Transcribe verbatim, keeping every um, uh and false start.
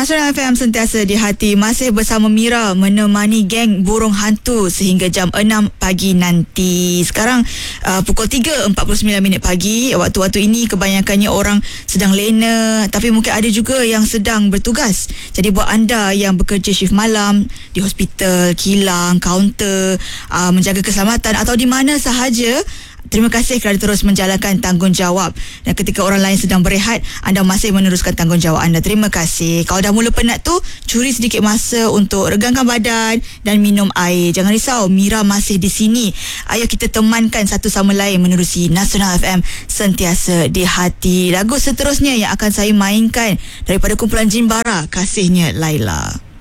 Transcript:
Nasional F M sentiasa di hati. Masih bersama Mira menemani geng burung hantu sehingga jam enam pagi nanti. Sekarang uh, pukul tiga empat puluh sembilan minit pagi. Waktu-waktu ini kebanyakannya orang sedang lena, tapi mungkin ada juga yang sedang bertugas. Jadi buat anda yang bekerja shift malam di hospital, kilang, kaunter, uh, menjaga keselamatan atau di mana sahaja, terima kasih kerana terus menjalankan tanggungjawab. Dan ketika orang lain sedang berehat, anda masih meneruskan tanggungjawab anda. Terima kasih. Kalau dah mula penat tu, curi sedikit masa untuk regangkan badan dan minum air. Jangan risau, Mira masih di sini. Ayo kita temankan satu sama lain menerusi Nasional F M sentiasa di hati. Lagu seterusnya yang akan saya mainkan daripada kumpulan Jin Bara, Kasihnya Laila.